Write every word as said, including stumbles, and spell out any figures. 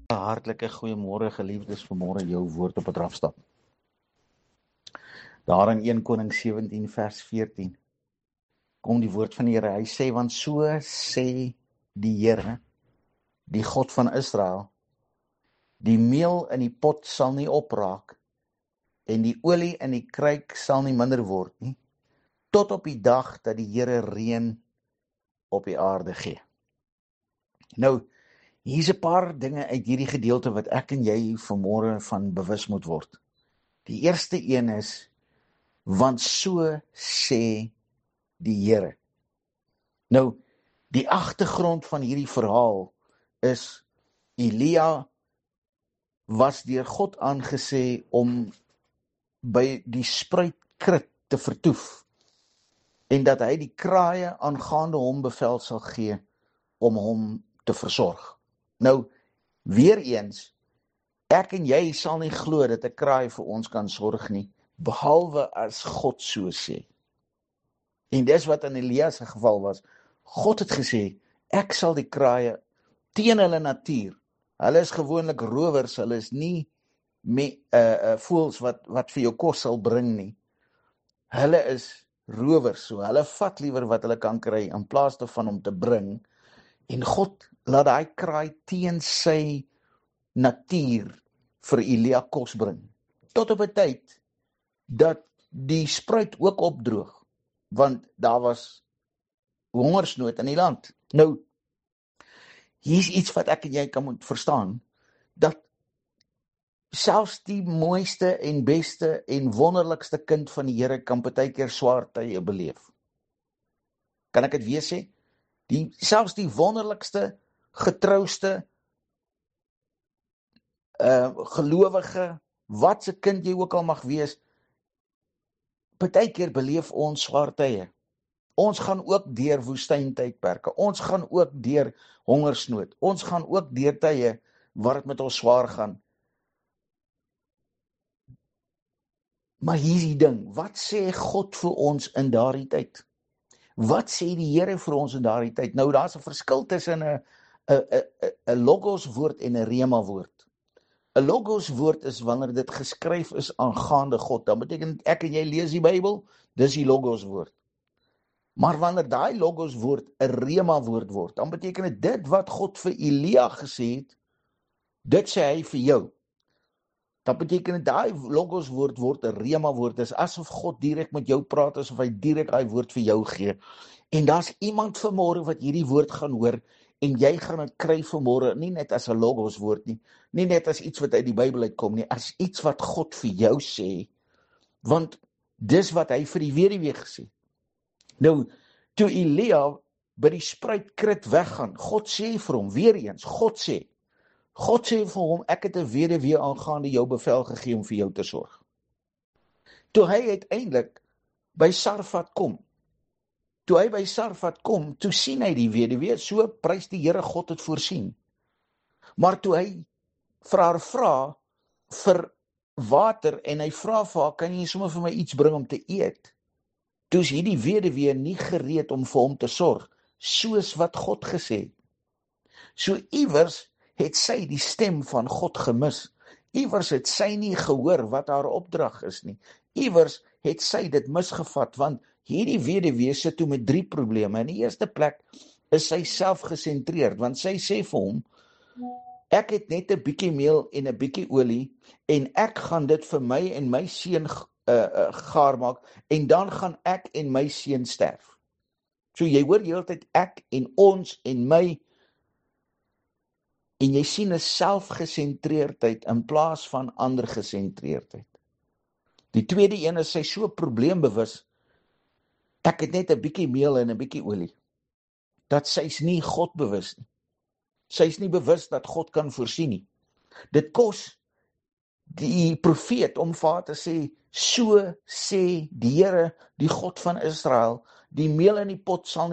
Hartlike goeiemôre geliefdes, vanmôre jou woord op 'n drafstap. Daar in een Konings sewentien vers veertien kom die woord van die Here. Hy sê, want so sê die Here, die God van Israel, die meel in die pot sal nie opraak en die olie in die kruik sal nie minder word nie, tot op die dag dat die Here reën op die aarde gee. Nou, hier's 'n paar dinge uit hierdie gedeelte wat ek en jy vanmôre van bewus moet word. Die eerste een is, want so sê die Here. Nou, die agtergrond van hierdie verhaal is, Elia was deur God aangesê om by die spruitkrit te vertoef, en dat hy die kraaie aangaande hom bevel sal gee om hom te versorg. Nou, weer eens, ek en jy sal nie glo dat 'n kraai vir ons kan sorg nie, behalwe as God so sê. En dis wat in Elias se geval was. God het gesê, ek sal die kraaie teen hulle natuur. Hulle is gewoonlik rowers, hulle is nie me, uh, uh, voëls wat, wat vir jou kos sal bring nie. Hulle is rowers, so hulle vat liewer wat hulle kan kry, in plaas daarvan om te bring. En God laat hy kraai teen sy natuur vir Elia kos bring. Tot op 'n tyd dat die spruit ook opdroog, want daar was hongersnood in die land. Nou, hier's iets wat ek en jy kan moet verstaan, dat selfs die mooiste en beste en wonderlikste kind van die Here kan partykeer swaar tye beleef. Kan ek dit weer sê? Die, selfs die wonderlikste, getrouste, uh, gelowige, wat se kind jy ook al mag wees, partykeer beleef ons swaar tye. Ons gaan ook deur woestyntydperke, ons gaan ook deur hongersnood, ons gaan ook deur tye waar dit met ons swaar gaan. Maar hier is die ding, wat sê God vir ons in daardie tyd? Wat sê die Here vir ons in daardie tyd? Nou, daar's 'n verskil tussen 'n 'n 'n 'n logos woord en 'n rema woord. 'n Logos woord is wanneer dit geskryf is aangaande God. Dan beteken ek en jy lees die Bybel, dis die logos woord. Maar wanneer daai logos woord 'n rema woord word, dan beteken dit dit wat God vir Elia gesê het, dit sê hy vir jou. Dat beteken daai logos woord word 'n rema woord, is asof God direk met jou praat, asof hy direk daai woord vir jou gee. En daar's iemand vanmôre wat hierdie woord gaan hoor, en jy gaan dit kry vanmôre, nie net as 'n logos woord nie, nie net as iets wat uit die Bybel uitkom nie, as iets wat God vir jou sê, want dis wat hy vir die weduwee gesê. Nou, toe Elia by die spruitkrit weggaan, God sê vir hom, weer eens, God sê, God sê vir hom, ek het 'n weduwee aangaande jou bevel gegee om vir jou te sorg. Toe hy uiteindelik by Sarfat kom, toe hy by Sarfat kom, toe sien hy die weduwee, so prys die Here, God het voorsien. Maar toe hy vir haar vra vir water, en hy vra vir haar, kan jy sommer vir my iets bring om te eet? Toe is hierdie weduwee nie gereed om vir hom te sorg, soos wat God gesê het. So iewers het sy die stem van God gemis. Iewers het sy nie gehoor wat haar opdrag is nie. Iewers het sy dit misgevat, want hierdie weduwee sit toe met drie probleme. In die eerste plek is sy selfgesentreerd, want sy sê vir hom, ek het net 'n bietjie meel en 'n bietjie olie, en ek gaan dit vir my en my seun uh, uh, gaar maak, en dan gaan ek en my seun sterf. So jy hoor die hele tyd ek en ons en my, en jy sien 'n selfgesentreerdheid in plaas van ander gesentreerdheid. Die tweede een is sy so probleembewus, ek het net 'n bietjie meel en 'n bietjie olie, dat sy's nie God bewus nie. Sy's nie bewus dat God kan voorsien nie. Dit kos die profeet om vir haar te sê, so sê die Here, die God van Israel, die meel in die pot sal nie